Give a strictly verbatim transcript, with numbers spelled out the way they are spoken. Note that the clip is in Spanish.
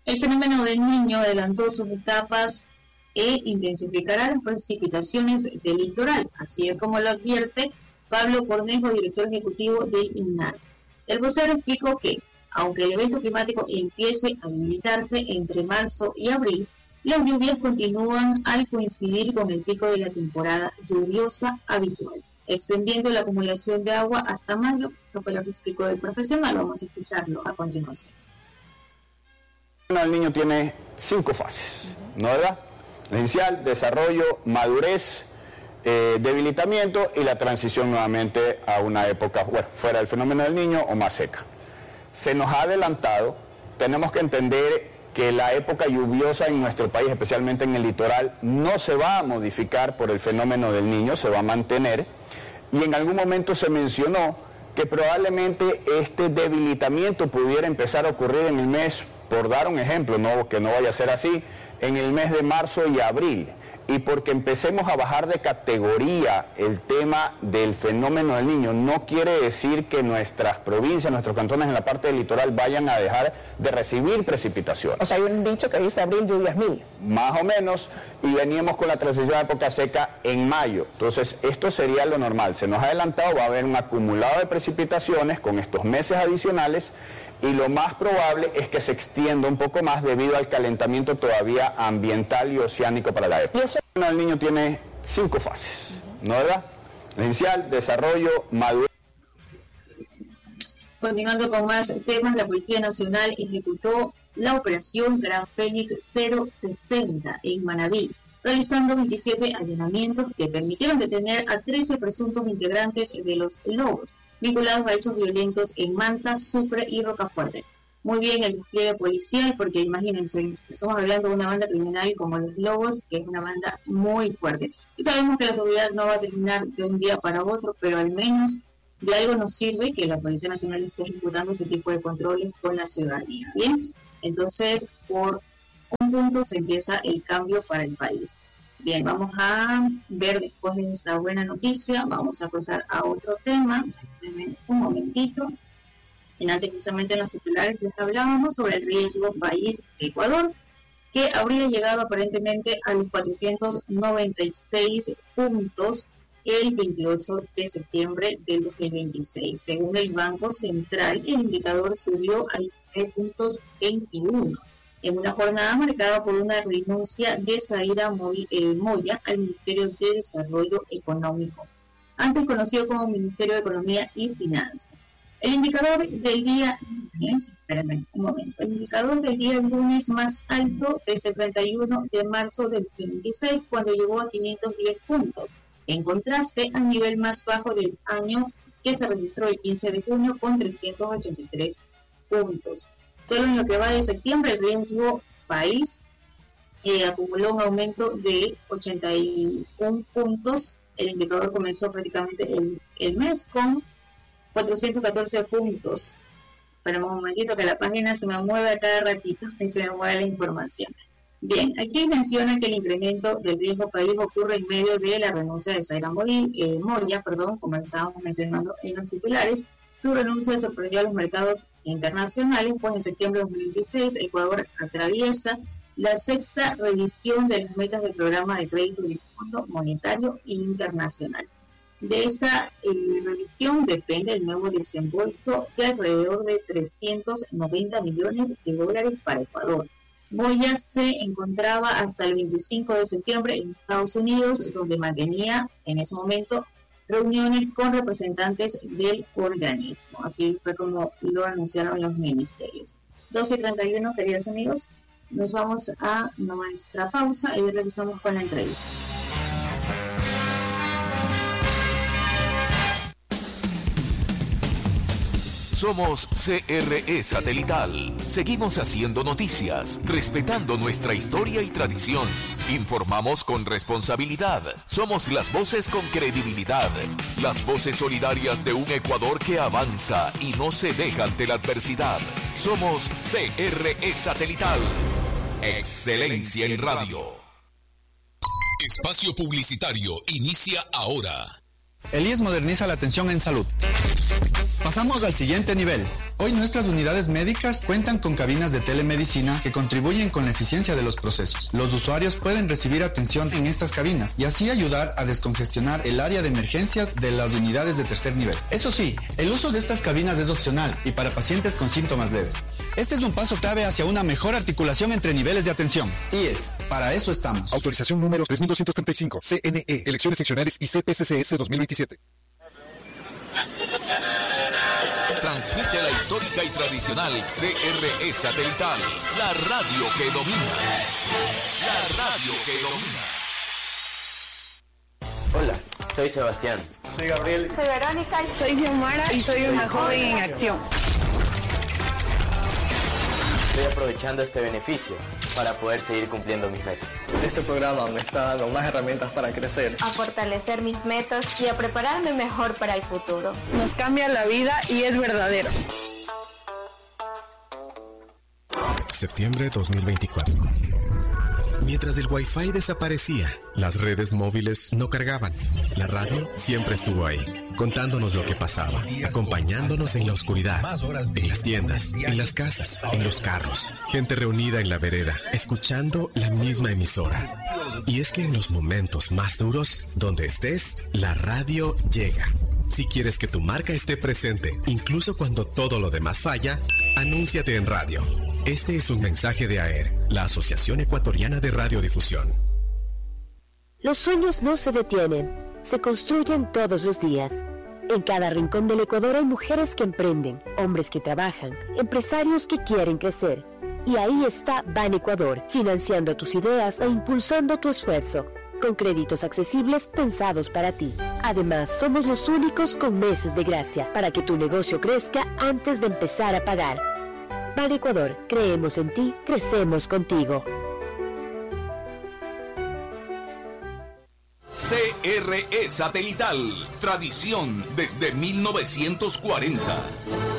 El fenómeno del Niño adelantó sus etapas e intensificará las precipitaciones del litoral, así es como lo advierte Pablo Cornejo, director ejecutivo del INAH. El vocero explicó que, aunque el evento climático empiece a debilitarse entre marzo y abril, las lluvias continúan al coincidir con el pico de la temporada lluviosa habitual, extendiendo la acumulación de agua hasta mayo. Esto fue lo que explicó el profesional. Vamos a escucharlo a continuación. El niño tiene cinco fases, ¿no verdad? La inicial, desarrollo, madurez, eh, debilitamiento y la transición nuevamente a una época, bueno, fuera del fenómeno del Niño o más seca. Se nos ha adelantado, tenemos que entender que la época lluviosa en nuestro país, especialmente en el litoral, no se va a modificar por el fenómeno del Niño, se va a mantener, y en algún momento se mencionó que probablemente este debilitamiento pudiera empezar a ocurrir en el mes, por dar un ejemplo, no, que no vaya a ser así, en el mes de marzo y abril, y porque empecemos a bajar de categoría el tema del fenómeno del Niño, no quiere decir que nuestras provincias, nuestros cantones en la parte del litoral vayan a dejar de recibir precipitaciones. O sea, hay un dicho que dice abril lluvias mil. Más o menos, y veníamos con la transición a época seca en mayo. Entonces, esto sería lo normal. Se nos ha adelantado, va a haber un acumulado de precipitaciones con estos meses adicionales, y lo más probable es que se extienda un poco más debido al calentamiento todavía ambiental y oceánico para la época. ¿Y eso? El Niño tiene cinco fases, ¿no verdad? La inicial, desarrollo, madurez. Continuando con más temas, la Policía Nacional ejecutó la operación Gran Fénix cero sesenta en Manabí, realizando veintisiete allanamientos que permitieron detener a trece presuntos integrantes de los Lobos, vinculados a hechos violentos en Manta, Sucre y Rocafuerte. Muy bien el despliegue policial, porque imagínense, estamos hablando de una banda criminal como los Lobos, que es una banda muy fuerte. Y sabemos que la seguridad no va a terminar de un día para otro, pero al menos de algo nos sirve que la Policía Nacional esté ejecutando ese tipo de controles con la ciudadanía. Bien, entonces por un punto se empieza el cambio para el país. Bien, vamos a ver después de esta buena noticia, vamos a pasar a otro tema. Denme un momentito. En antes, justamente en los titulares les hablábamos sobre el riesgo país de Ecuador, que habría llegado aparentemente a los cuatrocientos noventa y seis puntos el veintiocho de septiembre del dos mil veintiséis. Según el Banco Central, el indicador subió a diecinueve puntos veintiuno. En una jornada marcada por una renuncia de Zaira Moya al Ministerio de Desarrollo Económico, antes conocido como Ministerio de Economía y Finanzas. El indicador del día, espérenme un momento, el indicador del día lunes más alto es el treinta y uno de marzo del dos mil veintiséis, cuando llegó a quinientos diez puntos, en contraste al nivel más bajo del año que se registró el quince de junio con trescientos ochenta y tres puntos. Solo en lo que va de septiembre, el riesgo país eh, acumuló un aumento de ochenta y uno puntos. El indicador comenzó prácticamente el, el mes con cuatrocientos catorce puntos. Esperemos un momentito que la página se me mueve a cada ratito y se me mueve la información. Bien, aquí menciona que el incremento del riesgo país ocurre en medio de la renuncia de Zaira eh, Moya, perdón, como estábamos mencionando en los titulares. Su renuncia sorprendió a los mercados internacionales, pues en septiembre de dos mil veintiséis Ecuador atraviesa la sexta revisión de las metas del programa de crédito del Fondo Monetario Internacional. De esta eh, revisión depende el nuevo desembolso de alrededor de trescientos noventa millones de dólares para Ecuador. Moya se encontraba hasta el veinticinco de septiembre en Estados Unidos, donde mantenía en ese momento reuniones con representantes del organismo. Así fue como lo anunciaron los ministerios. doce y treinta y uno, queridos amigos, nos vamos a nuestra pausa y regresamos con la entrevista. Somos C R E Satelital. Seguimos haciendo noticias, respetando nuestra historia y tradición. Informamos con responsabilidad. Somos las voces con credibilidad. Las voces solidarias de un Ecuador que avanza y no se deja ante la adversidad. Somos C R E Satelital. Excelencia en radio. Espacio publicitario inicia ahora. El I E S moderniza la atención en salud. Pasamos al siguiente nivel. Hoy nuestras unidades médicas cuentan con cabinas de telemedicina que contribuyen con la eficiencia de los procesos. Los usuarios pueden recibir atención en estas cabinas y así ayudar a descongestionar el área de emergencias de las unidades de tercer nivel. Eso sí, el uso de estas cabinas es opcional y para pacientes con síntomas leves. Este es un paso clave hacia una mejor articulación entre niveles de atención. I E S, para eso estamos. Autorización número tres mil doscientos treinta y cinco, C N E, Elecciones Seccionales y C P C C S dos mil veintisiete. Transmite la histórica y tradicional C R E Satelital, la radio que domina. La radio que domina. Hola, soy Sebastián. Soy Gabriel. Soy Verónica. Soy Xiomara y soy una joven en acción. Estoy aprovechando este beneficio para poder seguir cumpliendo mis metas. Este programa me está dando más herramientas para crecer, a fortalecer mis metas y a prepararme mejor para el futuro. Nos cambia la vida y es verdadero. Septiembre dos mil veinticuatro. Mientras el Wi-Fi desaparecía, las redes móviles no cargaban. La radio siempre estuvo ahí, contándonos lo que pasaba, acompañándonos en la oscuridad, en las tiendas, en las casas, en los carros. Gente reunida en la vereda, escuchando la misma emisora. Y es que en los momentos más duros, donde estés, la radio llega. Si quieres que tu marca esté presente, incluso cuando todo lo demás falla, anúnciate en radio. Este es un mensaje de A E R, la Asociación Ecuatoriana de Radiodifusión. Los sueños no se detienen, se construyen todos los días. En cada rincón del Ecuador hay mujeres que emprenden, hombres que trabajan, empresarios que quieren crecer. Y ahí está Ban Ecuador, financiando tus ideas e impulsando tu esfuerzo, con créditos accesibles pensados para ti. Además, somos los únicos con meses de gracia, para que tu negocio crezca antes de empezar a pagar. Ban Ecuador, creemos en ti, crecemos contigo. C R E Satelital, tradición desde mil novecientos cuarenta.